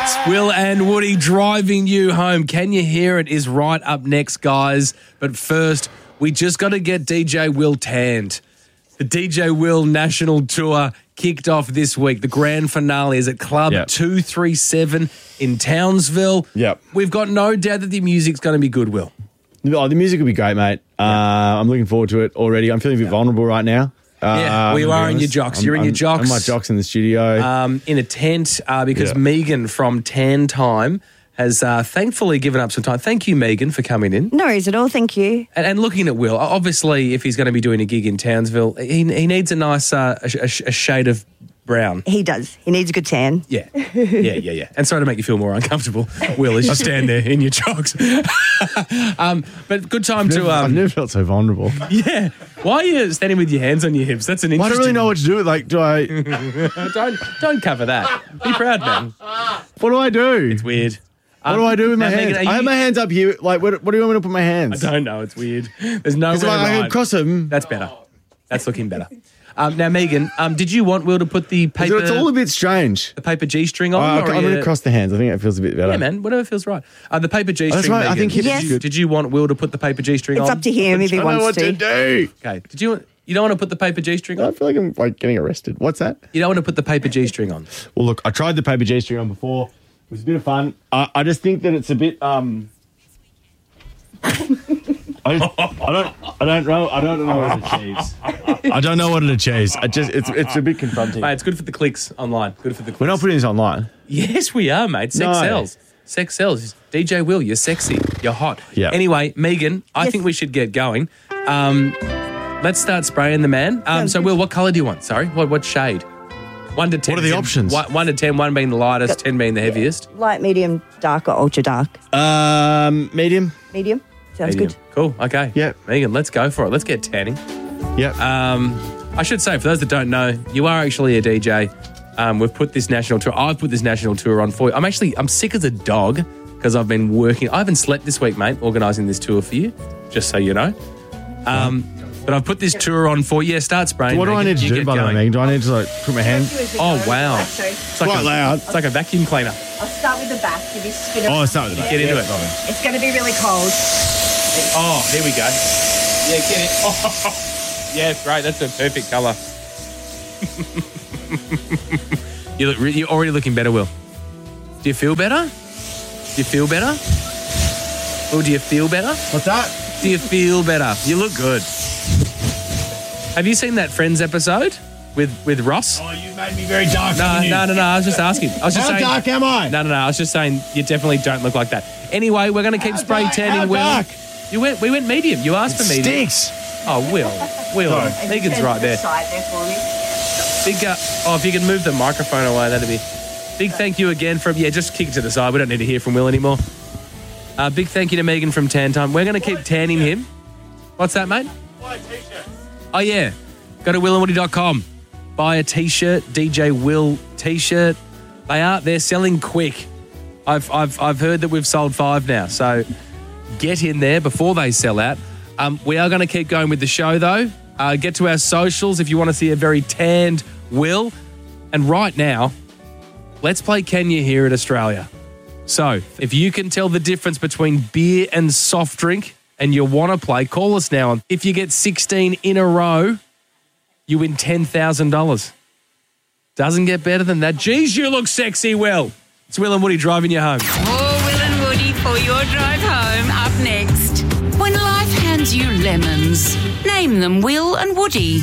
It's Will and Woody driving you home. Can you hear it is right up next, guys. But first, we just got to get DJ Will tanned. The DJ Will National Tour kicked off this week. The grand finale is at Club 237 in Townsville. Yep. We've got no doubt that the music's going to be good, Will. Oh, the music will be great, mate. I'm looking forward to it already. I'm feeling a bit vulnerable right now. Well, you are in your jocks. You're in your jocks. I'm my jocks in the studio. In a tent because Megan from Tan Time has thankfully given up some time. Thank you, Megan, for coming in. No worries at all, thank you. And looking at Will, obviously, if he's going to be doing a gig in Townsville, he needs a nice a shade of brown. He does. He needs a good tan. Yeah. And sorry to make you feel more uncomfortable, Will, as you stand there in your jocks. But good time to... I've never felt so vulnerable. Yeah. Why are you standing with your hands on your hips? That's an interesting... I don't really know what to do. Like, do I... Don't cover that. Be proud, man. What do I do? It's weird. What do I do with my hands? Megan, I have my hands up here. Like, what do you want me to put my hands? I don't know. It's weird. There's no way I can cross them. That's better. That's looking better. Now, Megan, did you want Will to put the paper... It's all a bit strange. The paper G-string on? I'm going to cross the hands. I think it feels a bit better. Yeah, man. Whatever feels right. The paper G-string, that's right. Megan, I think did you want Will to put the paper G-string on? It's up to him if he wants to. I don't know what to do. Okay. You don't want to put the paper G-string on? I feel like I'm getting arrested. What's that? You don't want to put the paper G-string on? Well, look, I tried the paper G-string on before. It was a bit of fun. I just think that it's a bit... I don't know what it achieves. I don't know what it achieves. It's a bit confronting. Mate, it's good for the clicks online. Good for the clicks. We're not putting this online. Yes, we are, mate. Sex sells. Sex sells. DJ Will, you're sexy. You're hot. Yeah. Anyway, Megan, I think we should get going. Let's start spraying the man. So, Will, what colour do you want? Sorry, what shade? 1 to 10. What are the options? 1 to 10, 1 being the lightest, 10 being the heaviest. Light, medium, dark, or ultra dark? Medium. Medium? Sounds Medium. good. Cool, okay. Yeah. Megan, let's go for it. Let's get tanning. Yeah. I should say, for those that don't know, you are actually a DJ. We've put this national tour. I've put this national tour on for you. I'm sick as a dog because I've been working. I haven't slept this week, mate, organising this tour for you, just so you know. But I've put this tour on for you. Yeah, start spraying. What do I need to do, by the way, Megan? Do I need to put my hand? Oh, wow. It's quite loud. It's like a vacuum cleaner. I'll start with the back. Give you a spin of Start with the back. Get into it. It's going to be really cold. Oh, here we go. Yeah, get it. Oh, yeah, great. That's a perfect colour. You're already looking better, Will. Do you feel better? Do you feel better? Will, do you feel better? What's that? Do you feel better? You look good. Have you seen that Friends episode with Ross? Oh, you made me very dark. No. I was just asking. How dark am I? No. I was just saying you definitely don't look like that. Anyway, we're going to keep spray tanning, Will. Dark? We went medium. You asked for medium. Stinks. Oh, Will. Megan's right there. Side there for me. Big. If you can move the microphone away, that'd be. Big thank you again from. Yeah, just kick it to the side. We don't need to hear from Will anymore. Big thank you to Megan from Tan Time. We're going to keep tanning him. What's that, mate? Buy a t-shirt. Oh, yeah. Go to willandwoody.com. Buy a t-shirt, DJ Will t-shirt. They're selling quick. I've heard that we've sold 5 now, so get in there before they sell out. We are going to keep going with the show, though. Get to our socials if you want to see a very tanned Will. And right now, let's play Can You Hear It Australia. So, if you can tell the difference between beer and soft drink and you want to play, call us now. If you get 16 in a row, you win $10,000. Doesn't get better than that. Geez, you look sexy, Will. It's Will and Woody driving you home. More Will and Woody for your drive home. Up next. When life hands you lemons, name them Will and Woody.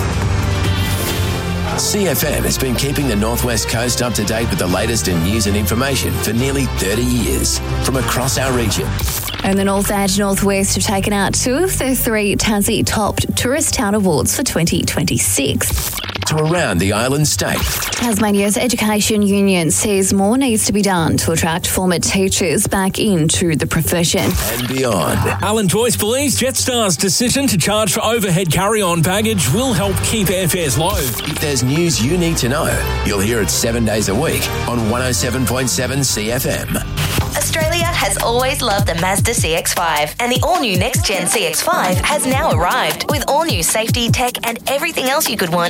CFM has been keeping the Northwest Coast up to date with the latest in news and information for nearly 30 years from across our region. And the North and Northwest have taken out 2 of their 3 Tassie Top Tourist Town Awards for 2026. To around the island state. Tasmania's Education Union says more needs to be done to attract former teachers back into the profession. And beyond. Alan Joyce believes Jetstar's decision to charge for overhead carry-on baggage will help keep airfares low. If there's news you need to know, you'll hear it 7 days a week on 107.7 CFM. Australia has always loved the Mazda CX-5, and the all-new next-gen CX-5 has now arrived. With all-new safety, tech, and everything else you could want, it's come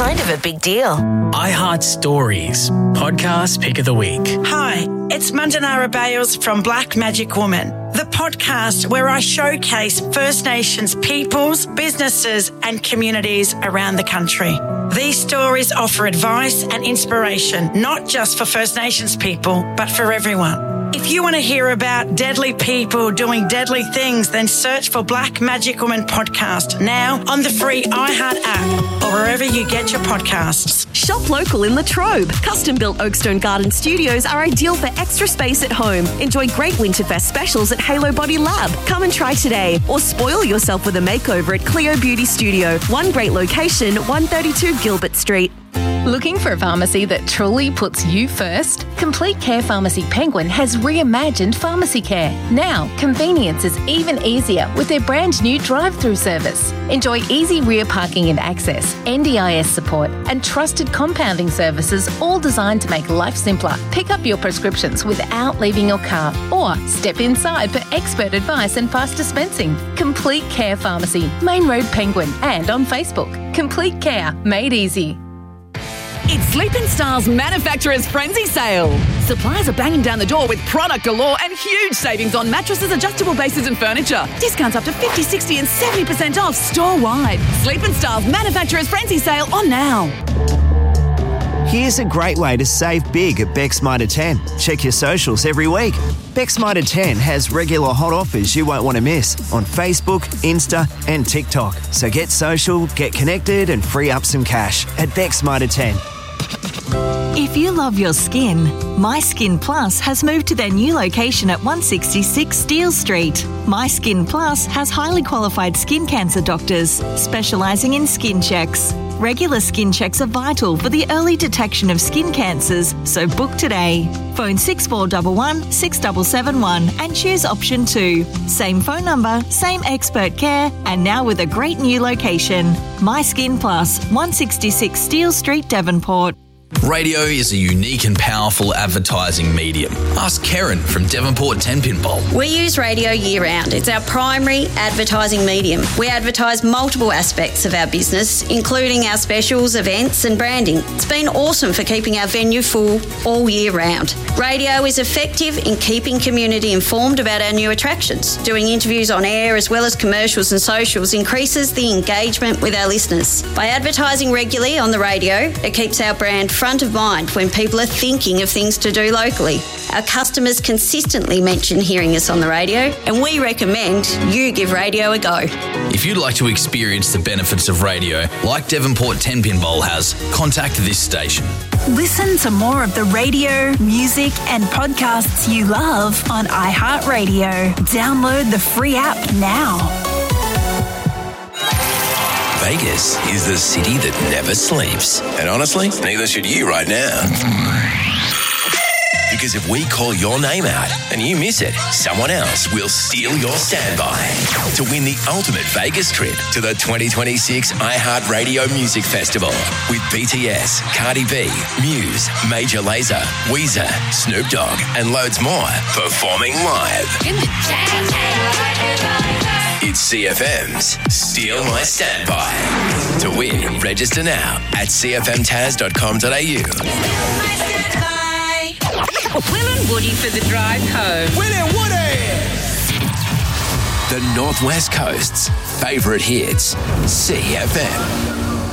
kind of a big deal. iHeart Stories, podcast pick of the week. Hi, it's Mandanara Bales from Black Magic Woman, the podcast where I showcase First Nations peoples, businesses and communities around the country. These stories offer advice and inspiration, not just for First Nations people, but for everyone. If you want to hear about deadly people doing deadly things, then search for Black Magic Woman podcast now on the free iHeart app or wherever you get your podcasts. Shop local in Latrobe. Custom-built Oakstone Garden Studios are ideal for extra space at home. Enjoy great Winterfest specials at Halo Body Lab. Come and try today or spoil yourself with a makeover at Cleo Beauty Studio. One great location, 132 Gilbert Street. Looking for a pharmacy that truly puts you first? Complete Care Pharmacy Penguin has reimagined pharmacy care. Now, convenience is even easier with their brand new drive-through service. Enjoy easy rear parking and access, NDIS support, and trusted compounding services, all designed to make life simpler. Pick up your prescriptions without leaving your car, or step inside for expert advice and fast dispensing. Complete Care Pharmacy, Main Road Penguin, and on Facebook. Complete Care, made easy. It's Sleep in Style's Manufacturer's Frenzy Sale. Suppliers are banging down the door with product galore and huge savings on mattresses, adjustable bases and furniture. Discounts up to 50, 60 and 70% off store-wide. Sleep in Style's Manufacturer's Frenzy Sale on now. Here's a great way to save big at Beck's Mitre 10. Check your socials every week. Beck's Mitre 10 has regular hot offers you won't want to miss on Facebook, Insta and TikTok. So get social, get connected and free up some cash at Beck's Mitre 10. If you love your skin, My Skin Plus has moved to their new location at 166 Steele Street. My Skin Plus has highly qualified skin cancer doctors specialising in skin checks. Regular skin checks are vital for the early detection of skin cancers, so book today. Phone 6411 6771 and choose option 2. Same phone number, same expert care, and now with a great new location. My Skin Plus, 166 Steele Street, Devonport. Radio is a unique and powerful advertising medium. Ask Karen from Devonport 10 Pin Bowl. We use radio year-round. It's our primary advertising medium. We advertise multiple aspects of our business, including our specials, events and branding. It's been awesome for keeping our venue full all year round. Radio is effective in keeping community informed about our new attractions. Doing interviews on air as well as commercials and socials increases the engagement with our listeners. By advertising regularly on the radio, it keeps our brand front of mind when people are thinking of things to do locally. Our customers consistently mention hearing us on the radio, and we recommend you give radio a go. If you'd like to experience the benefits of radio, like Devonport 10 Pin Bowl has, contact this station. Listen to more of the radio, music and podcasts you love on iHeartRadio. Download the free app now. Vegas is the city that never sleeps. And honestly, neither should you right now. Because if we call your name out and you miss it, someone else will steal your standby to win the ultimate Vegas trip to the 2026 iHeartRadio Music Festival with BTS, Cardi B, Muse, Major Lazer, Weezer, Snoop Dogg, and loads more performing live. It's CFM's Steal My Standby. To win, register now at cfmtaz.com.au. Will and Woody for the drive home. Will and Woody! The Northwest Coast's favourite hits, CFM.